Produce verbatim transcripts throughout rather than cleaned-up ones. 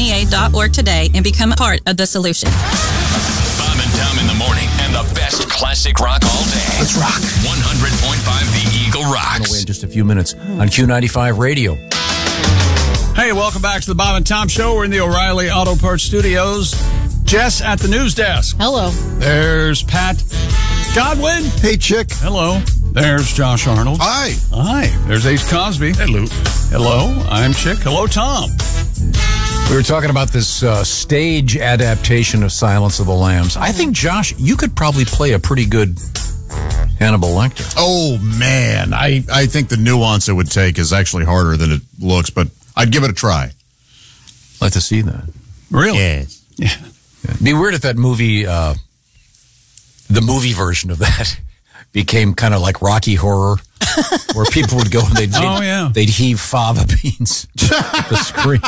N E A dot org today and become a part of the solution. Bob and Tom in the morning and the best classic rock all day. Let's rock. one hundred point five The Eagle Rocks. Away in just a few minutes on Q ninety-five Radio. Hey, welcome back to the Bob and Tom Show. We're in the O'Reilly Auto Parts Studios. Jess at the news desk. Hello. There's Pat Godwin. Hey, chick. Hello. There's Josh Arnold. Hi. Hi. There's Ace Cosby. Hello. Hello. I'm Chick. Hello, Tom. We were talking about this uh, stage adaptation of Silence of the Lambs. I think, Josh, you could probably play a pretty good Hannibal Lecter. Oh, man. I, I think the nuance it would take is actually harder than it looks, but I'd give it a try. I'd like to see that. Really? Yes. Yeah. It'd be weird if that movie, uh, the movie version of that, became kind of like Rocky Horror, where people would go and they'd, they'd, oh, yeah. they'd heave fava beans at the screen.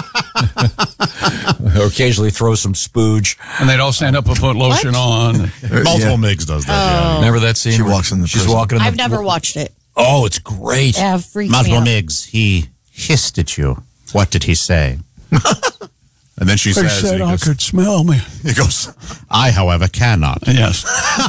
Or occasionally throw some spooge. And they'd all stand up and put lotion on. Multiple yeah. Migs does that, Oh. yeah. Remember that scene? She walks in the She's prison. walking in the I've never watched it. Oh, it's great. Yeah, freaks Multiple me out. Migs, he hissed at you. What did he say? And then she They says, said he I goes, could smell me. he goes, I, however, cannot. Yes.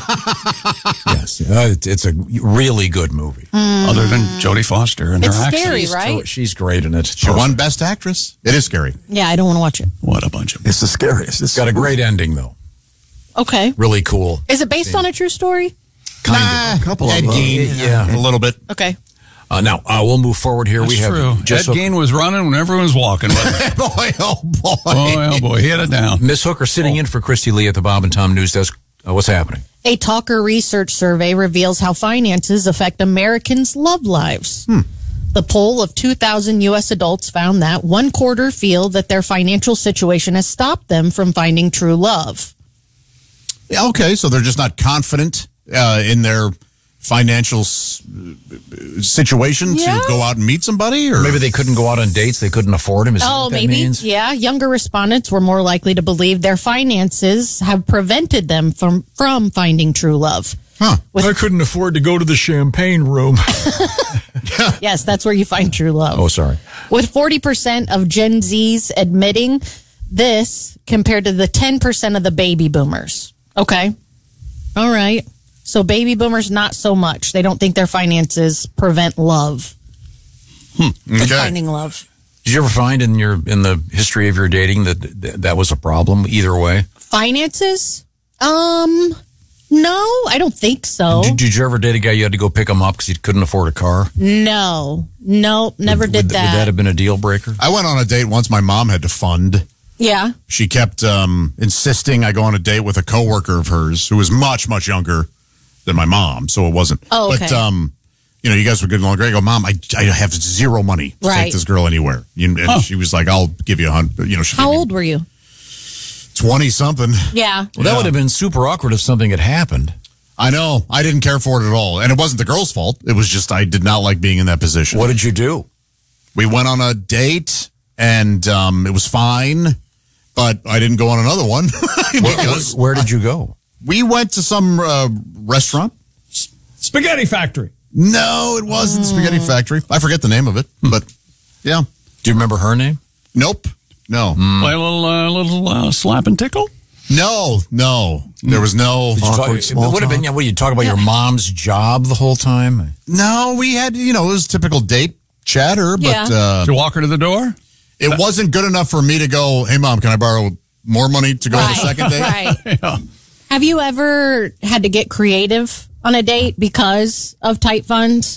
Yes, uh, it's a really good movie. Other than Jodie Foster and It's her accent. scary, She's, right? she's great in it. She won Best Actress. It is scary. Yeah, I don't want to watch it. What a bunch of... It's the scariest. It's got a great ending, though. Okay. Really cool. Is it based on a true story? Kind Nah, of. a couple Ed of them. Gein, Yeah, a little bit. Okay. Uh, now, uh, we'll move forward here. That's we have true. just Ed Gein was running when everyone was walking. Wasn't boy, oh, boy. oh, oh, boy. He had it down. Miss Hooker sitting in for Christy Lee at the Bob and Tom News Desk. Uh, what's happening? A Talker research survey reveals how finances affect Americans' love lives. Hmm. The poll of two thousand U S adults found that one quarter feel that their financial situation has stopped them from finding true love. Yeah, okay, so they're just not confident uh, in their financial s- situation Yeah. to go out and meet somebody? Or Maybe they couldn't go out on dates. They couldn't afford him. Is that Oh, what that maybe. means? Yeah. Younger respondents were more likely to believe their finances have prevented them from, from finding true love. Huh. With- I couldn't afford to go to the champagne room. Yes, that's where you find true love. Oh, sorry. With forty percent of Gen Zs admitting this compared to the ten percent of the baby boomers. Okay. All right. So baby boomers, not so much. They don't think their finances prevent love. Okay. Finding love. Did you ever find in your in the history of your dating that th- that was a problem either way? Finances? Um, no, I don't think so. Did, did you ever date a guy you had to go pick him up because he couldn't afford a car? No, nope, never would, did would, that. Would that have been a deal breaker? I went on a date once my mom had to fund. Yeah. She kept um, insisting I go on a date with a coworker of hers who was much, much younger than my mom, so it wasn't. Oh, okay. But, um, you know, you guys were getting along great. I go, Mom, I, I have zero money to Right. take this girl anywhere. You, and Huh. she was like, I'll give you a hundred. You know, she How old were you? twenty-something. Yeah. Well, that Yeah. would have been super awkward if something had happened. I know. I didn't care for it at all. And it wasn't the girl's fault. It was just I did not like being in that position. What did you do? We went on a date, and um, it was fine, but I didn't go on another one. Where, because where did you go? we went to some uh, restaurant. Spaghetti Factory. No, it wasn't the Spaghetti Factory. I forget the name of it, but yeah. Do you remember her name? Nope. No. Play a little, uh, little uh, slap and tickle. No, no. There was no Did you talk, awkward it small would have been, talk. yeah, what, you talk about your mom's job the whole time? No, we had, you know, it was typical date chatter, but Yeah. uh, Did you walk her to the door? it wasn't good enough for me to go, hey, Mom, can I borrow more money to go on the second date? Right. Yeah. Have you ever had to get creative on a date because of tight funds?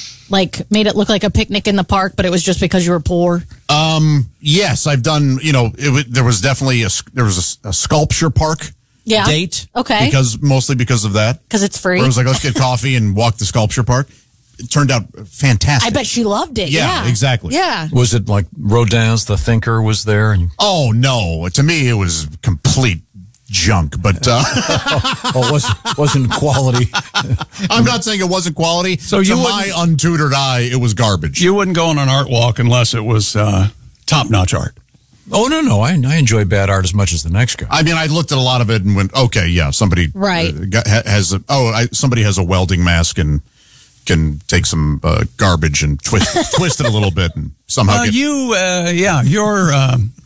Like made it look like a picnic in the park, but it was just because you were poor? Um, yes, I've done, you know, it, wa- there was definitely a, there was a, a sculpture park Yeah. date. Okay. Because, mostly because of that. Because it's free. Where it was like, let's get coffee and walk the sculpture park. It turned out fantastic. I bet she loved it. Yeah, Yeah, exactly. Yeah. Was it like Rodin's The Thinker was there? And you, Oh, no. To me, it was complete junk, but uh, oh, it wasn't, wasn't quality. I'm not saying it wasn't quality. So to you my untutored eye, it was garbage. You wouldn't go on an art walk unless it was uh, top-notch art. Oh, no, no. I, I enjoy bad art as much as the next guy. I mean, I looked at a lot of it and went, okay, yeah, somebody Right. uh, got, ha- has a, oh, I, somebody has a welding mask and can take some uh, garbage and twist twist it a little bit and somehow Uh, get. you, uh, yeah, your um,